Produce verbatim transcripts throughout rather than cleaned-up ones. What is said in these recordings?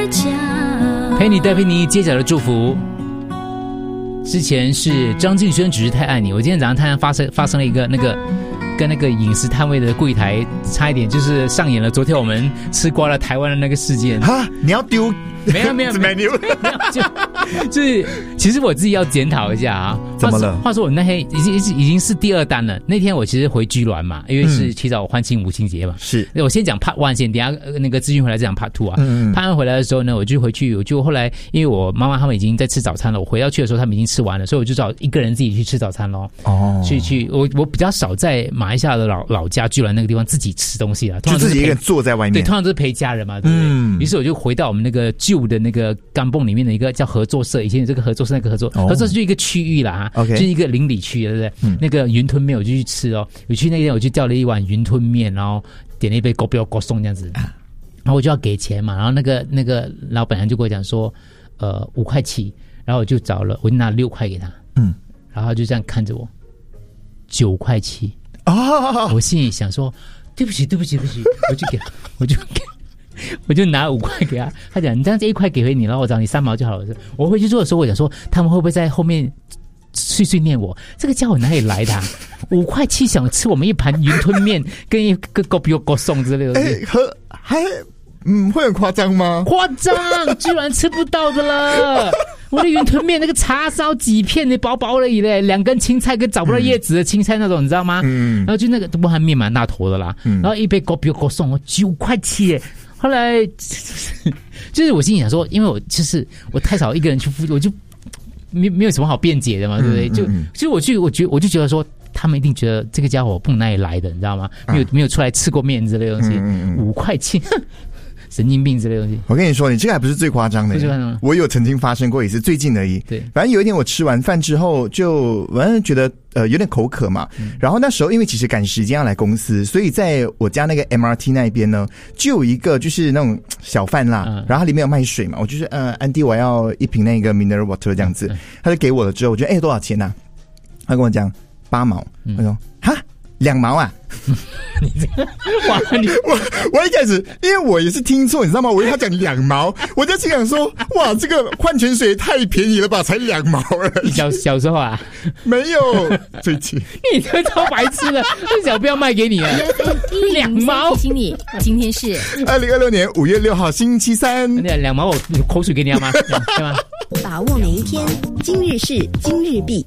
角， 陪你带陪你街角的祝福。之前是张敬轩，只是太爱你。我今天早上太阳发生发生了一个那个跟那个饮食摊位的柜台差一点就是上演了昨天我们吃瓜了台湾的那个事件。 哈，你要丢？ 没有没有没有没有，就就是其实我自己要检讨一下啊。 怎么了？ 话说我那天已经已经是第二单了。那天我其实回居銮嘛，因为是提早欢庆母亲节嘛。 是， 我先讲 part one 先，等一下那个资讯回来再讲 part two 啊。嗯嗯 part one 回来的时候呢，我就回去，我就后来因为我妈妈他们已经在吃早餐了，我回到去的时候他们已经吃完了，所以我就找一个人自己去吃早餐咯。哦，去去我我比较少在马来西亚的老老家居銮那个地方自己吃东西啦， 就自己一个人坐在外面。 对，通常都是陪家人嘛，对不对？嗯。于是我就回到我们那个旧的那个干蹦里面的一个叫合作社，以前有这个合作社那个合作，哦、合作社就一个区域啦，哈， okay. 就是一个邻里区，对不对？嗯、那个云吞面我就去吃哦，我去那天我就叫了一碗云吞面，然后点了一杯狗标狗送这样子，然后我就要给钱嘛，然后那个那个老板娘就跟我讲说，呃，五块七，然后我就找了，我就拿六块给他，嗯，然后他就这样看着我，九块七啊，我心里想说，对不起对不起对不起，我就给他，我就给。我就拿五块给他，他讲你这样子一块给回你，然后我找你三毛就好了。我回去做的时候，我想说他们会不会在后面碎碎念我？这个家伙哪里来的、啊？五块七想吃我们一盘云吞面跟一个狗比狗送之类的。 哎，和还嗯会很夸张吗？ 夸张，居然吃不到的了。我的云吞面那个叉烧几片呢，薄薄而已嘞，两根青菜跟找不到叶子的青菜那种，你知道吗？嗯，然后就那个不含面蛮大坨的啦，嗯、然后一杯狗比狗送我九块七耶。后来就是我心里想说，因为我就是我太少一个人去付，我就没没有什么好辩解的嘛，对不对？就就我去，我觉我就觉得说，他们一定觉得这个家伙不哪里来的，你知道吗？没有没有出来吃过面之类的东西，五块钱。神经病之类的东西。 我跟你说，你这个还不是最夸张的，我有曾经发生过一次，最近而已。对，反正有一天我吃完饭之后，就反正觉得呃有点口渴嘛、嗯。然后那时候因为其实赶时间要来公司，所以在我家那个 M R T 那边呢，就有一个就是那种小贩啦，嗯、然后它里面有卖水嘛，我就是呃安迪我要一瓶那个 mineral water 这样子，嗯、他就给我了之后，我觉得哎多少钱啊？他跟我讲八毛，他说哈。两毛啊！ 你这个哇，你我我一开始因为我也是听错，你知道吗？我以为他讲两毛，我就心想说，哇，这个矿泉水太便宜了吧，才两毛而已。 小小时候啊， 没有最近， 你这超白痴的，小不要卖给你啊！两毛， 提醒你，今天是二零二六年五月六号星期三。 两毛我口水给你好吗？对吗？ 把握每一天，今日事今日毕。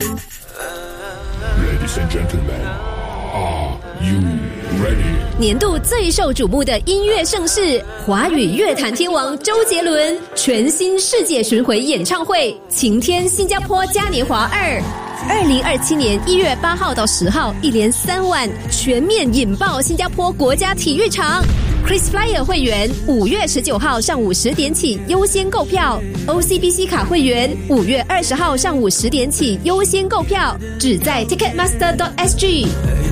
Ladies and gentlemen.Are you ready? 年度最受瞩目的音乐盛事，华语乐坛天王周杰伦全新世界巡回演唱会《晴天新加坡嘉年华二》，二零二七年一月八号到十号，一连三晚全面引爆新加坡国家体育场。Chris Flyer 会员五月十九号上午十点起优先购票 ，O C B C 卡会员五月二十号上午十点起优先购票，只在 Ticketmaster dot S G。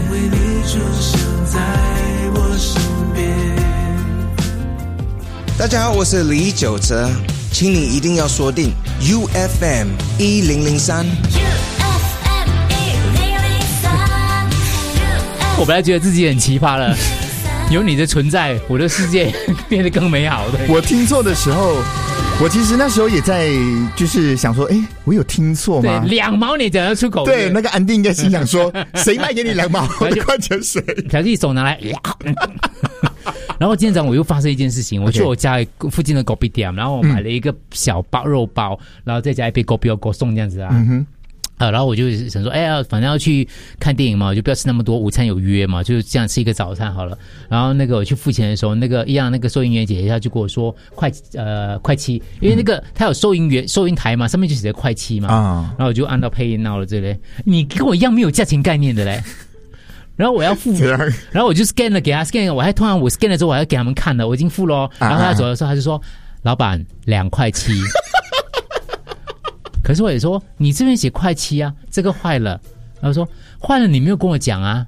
大家好，我是李玖哲，请你一定要锁定 U F M 一零零三。 我本来觉得自己很奇葩了。有你的存在，我的世界变得更美好。对， 我听错的时候，我其实那时候也在，就是想说，哎，我有听错吗？ 对，两毛你讲得出口。 对，那个安迪应该心想说，谁卖给你两毛的矿泉水？ 小弟手拿来，然后今天早上我又发生一件事情，我去我家附近的狗皮店，然后我买了一个小包肉包，然后再加一杯狗皮狗送这样子啊。嗯哼。啊，然后我就想说，哎呀，反正要去看电影嘛，我就不要吃那么多，午餐有约嘛，就这样吃一个早餐好了。然后那个我去付钱的时候，那个一样那个收银员姐姐她就跟我说快呃快七，因为那个她有收银员收银台嘛，上面就写着快七嘛。啊，然后我就按到 Pay Now 了这类，你跟我一样没有价钱概念的嘞。然后我要付，然后我就 scan 了给他 scan， 我还通常我 scan 了之后我还要给他们看的，我已经付了哦。然后他走的时候他就说，老板两块七。可是我也说，你这边写快七啊，这个坏了。然后说坏了，你没有跟我讲啊。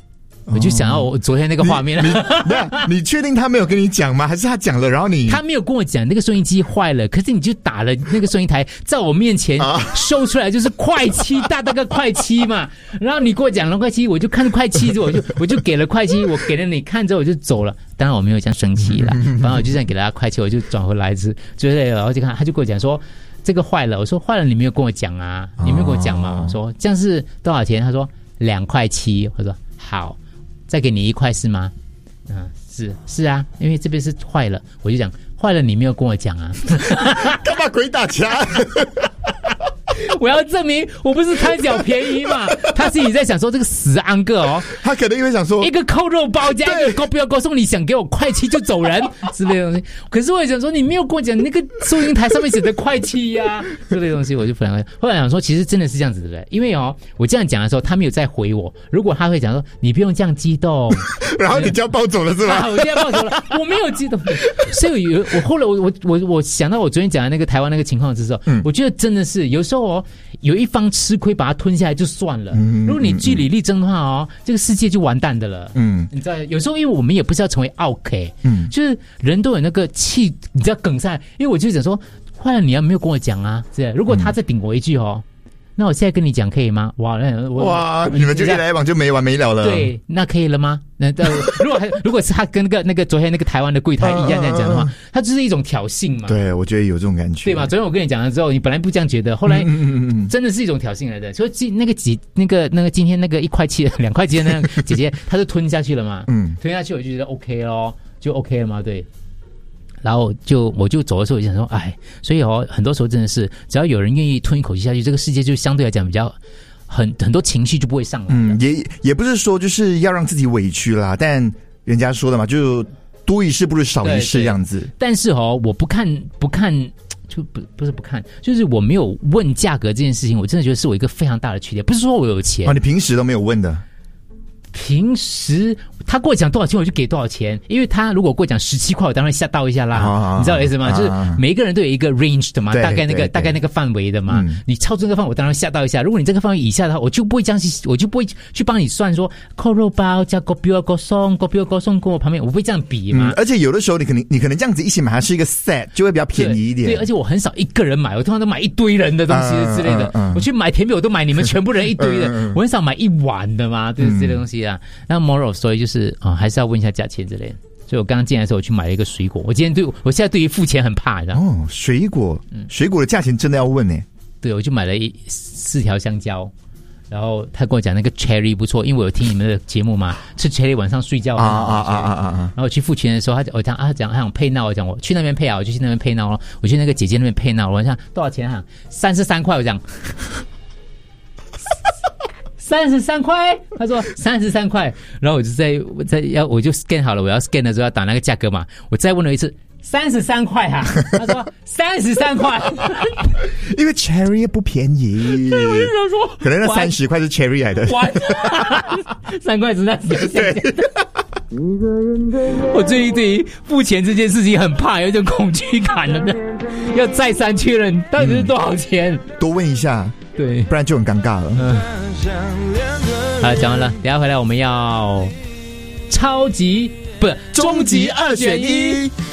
我就想要我昨天那个画面。 你 你, 你确定他没有跟你讲吗？还是他讲了，然后你他没有跟我讲那个收音机坏了，可是你就打了那个收音台，在我面前秀出来就是快七，大大个快七嘛。然后你跟我讲了快七，我就看快七，我就我就给了快七，我给了你看之后我就走了。当然我没有这样生气啦，反正我就这样给了他快七，我就转回来一次，就是然后就看他就跟我讲说这个坏了，我说坏了你没有跟我讲啊，你没有跟我讲吗？我说这样是多少钱？他说两块七，我说好，再给你一块是吗？嗯，是是啊，因为这边是坏了，我就讲坏了，你没有跟我讲啊， 干嘛鬼打墙？ 我要证明我不是贪小便宜嘛。他自己在想说这个死安哥哦， 他可能因为想说一个扣肉包加一个高标高送，你想给我快七就走人之类的东西。可是我也想说你没有跟我讲那个收银台上面写的快七呀、啊、之类的东西，我就不然后来想说其实真的是这样子的，因为哦我这样讲的时候他没有再回我，如果他会讲说你不用这样激动， 然后你就要暴走了是吧？ 啊、我就要暴走了，我没有激动。所以有我后来我我我我想到我昨天讲的那个台湾那个情况之后、嗯，我觉得真的是有时候哦有一方吃亏把它吞下来就算了、嗯、如果你据理力争的话哦、嗯、这个世界就完蛋的了。嗯，你知道有时候因为我们也不是要成为 OK， 嗯，就是人都有那个气你知道梗塞，因为我就想说坏了你要没有跟我讲啊，是如果他再顶我一句哦、嗯，那我现在跟你讲可以吗？哇，那我哇，你们就一来一往就没完没了了。 对，那可以了吗？那如果如果是他跟那个那个昨天那个台湾的柜台一样这样讲的话，他就是一种挑衅嘛。 对，我觉得有这种感觉， 对吧？昨天我跟你讲了之后，你本来不这样觉得，后来真的是一种挑衅来的。所以那个几那个那个今天那个一块七两块七的那个姐姐，她就吞下去了嘛。嗯，吞下去我就觉得 OK 咯，就 OK 了嘛，对。然后就我就走的时候我就想说，哎，所以哦，很多时候真的是，只要有人愿意吞一口气下去，这个世界就相对来讲比较很很多情绪就不会上来。 嗯，也也不是说就是要让自己委屈啦，但人家说的嘛，就多一事不如少一事这样子。 但是哦，我不看不看。就不不是不看，就是我没有问价格这件事情，我真的觉得是我一个非常大的缺点。不是说我有钱啊，你平时都没有问的。 平时他跟我讲多少钱我就给多少钱，因为他如果跟我讲十七块我当然吓到一下啦、啊、你知道我意思吗、啊、就是每一个人都有一个 range 的嘛，大概那个大概那个范围的嘛、嗯、你超出这个范围我当然吓到一下，如果你这个范围以下的话我就不会这样我就不会去帮你算说扣肉包加狗比尔狗送狗比尔狗送跟我旁边我不会这样比嘛、嗯、 而且有的时候你可能你可能这样子一起买它是一个 set 就会比较便宜一点。 对, 对而且我很少一个人买，我通常都买一堆人的东西之类的、啊啊、我去买甜品我都买你们全部人一堆的、嗯、我很少买一碗的嘛，对这类东西啊。那 moral 所以就是啊、哦，还是要问一下价钱之类的。所以我刚刚进来的时候，我去买了一个水果。我今天对我现在对于付钱很怕，你知道吗？ 哦，水果，嗯，水果的价钱真的要问呢。 对，我就买了一四条香蕉，然后他跟我讲那个 cherry 不错，因为我有听你们的节目嘛，吃 cherry 晚上睡觉啊啊啊啊啊！然后我去付钱的时候，他我讲啊讲他想配闹，我讲我去那边配啊，我就去那边配闹了。我去那个姐姐那边配闹，我想多少钱啊？三十三块，我讲。三十三块，他说三十三块，然后我就在我在要我就 scan 好了，我要 scan 的时候要打那个价格嘛，我再问了一次三十三块哈，他说三十三块， 因为 cherry 也不便宜， 对，我就想说， 可能那三十块是 cherry 来的， 三块是那几对。我最近对于付钱这件事情很怕，有一种恐惧感了呢，要再三确认到底是多少钱，嗯、 多问一下。 对， 不然就很尴尬了。嗯， 好，讲完了，等一下回来我们要超级不终极二选一。